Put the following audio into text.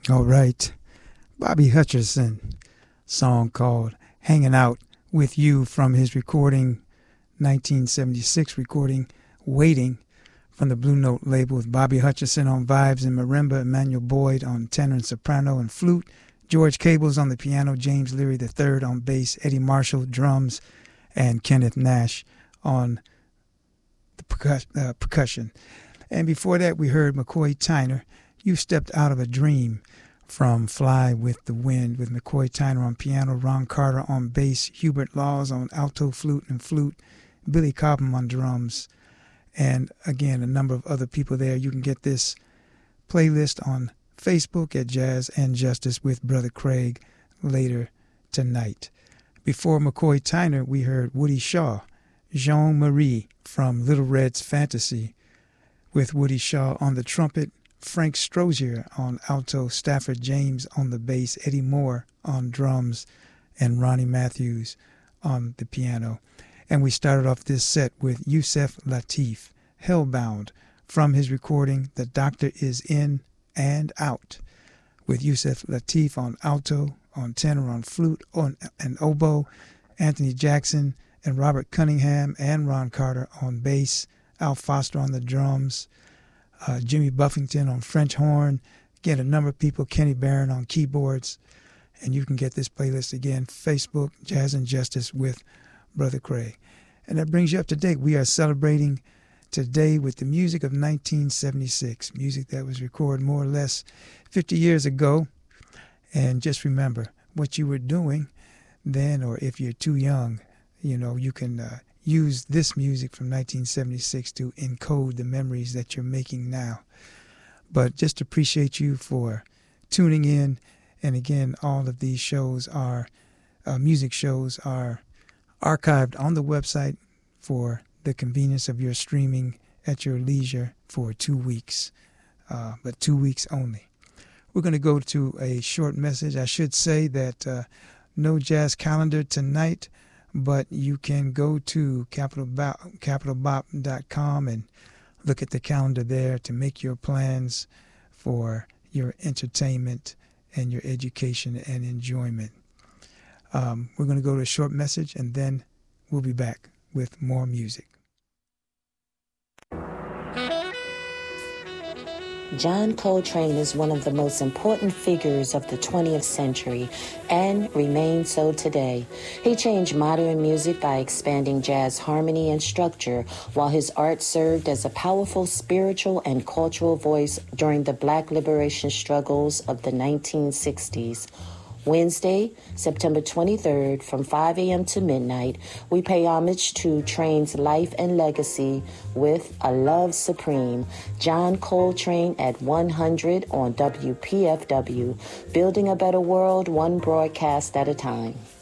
All right. Bobby Hutcherson, song called Hanging Out With You from his recording, 1976 recording, Waiting, from the Blue Note label, with Bobby Hutcherson on vibes and marimba, Emmanuel Boyd on tenor and soprano and flute, George Cables on the piano, James Leary III on bass, Eddie Marshall drums, and Kenneth Nash on the percussion. And before that, we heard McCoy Tyner, You Stepped Out of a Dream, from Fly with the Wind, with McCoy Tyner on piano, Ron Carter on bass, Hubert Laws on alto, flute, and flute, Billy Cobham on drums, and again, a number of other people there. You can get this playlist on Facebook at Jazz and Justice with Brother Craig later tonight. Before McCoy Tyner, we heard Woody Shaw, Jean Marie from Little Red's Fantasy, with Woody Shaw on the trumpet, Frank Strozier on alto, Stafford James on the bass, Eddie Moore on drums, and Ronnie Matthews on the piano. And we started off this set with Yusef Lateef, Hellbound, from his recording The Doctor Is In and Out, with Yusef Lateef on alto, on tenor, on flute, and oboe, Anthony Jackson and Robert Cunningham and Ron Carter on bass, Al Foster on the drums, Jimmy Buffington on French horn, again, a number of people, Kenny Barron on keyboards. And you can get this playlist again, Facebook, Jazz and Justice with Brother Craig. And that brings you up to date. We are celebrating today with the music of 1976, music that was recorded more or less 50 years ago. And just remember what you were doing then, or if you're too young, you can use this music from 1976 to encode the memories that you're making now. But just appreciate you for tuning in. And again, all of these shows are, music shows are archived on the website for the convenience of your streaming at your leisure for 2 weeks, but 2 weeks only. We're going to go to a short message. I should say that no jazz calendar tonight, but you can go to capitalbop.com and look at the calendar there to make your plans for your entertainment and your education and enjoyment. We're going to go to a short message, and then we'll be back with more music. John Coltrane is one of the most important figures of the 20th century and remains so today. He changed modern music by expanding jazz harmony and structure, while his art served as a powerful spiritual and cultural voice during the Black liberation struggles of the 1960s. Wednesday, September 23rd, from 5 a.m. to midnight, we pay homage to Train's life and legacy with A Love Supreme, John Coltrane at 100 on WPFW, building a better world one broadcast at a time.